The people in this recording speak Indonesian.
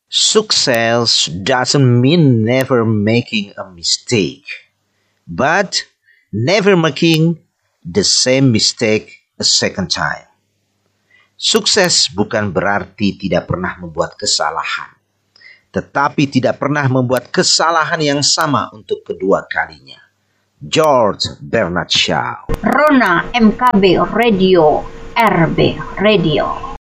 Success doesn't mean never making a mistake, but never making the same mistake a second time. Sukses bukan berarti tidak pernah membuat kesalahan, tetapi tidak pernah membuat kesalahan yang sama untuk kedua kalinya. George Bernard Shaw. Rona MKB Radio, RB Radio.